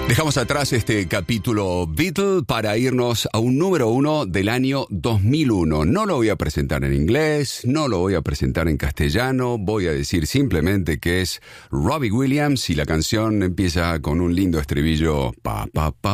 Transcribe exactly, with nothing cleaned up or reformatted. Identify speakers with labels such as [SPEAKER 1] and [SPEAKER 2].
[SPEAKER 1] Dejamos atrás este capítulo Beatle para irnos a un número uno del año dos mil uno. No lo voy a presentar en inglés, no lo voy a presentar en castellano, voy a decir simplemente que es Robbie Williams y la canción empieza con un lindo estribillo pa pa pa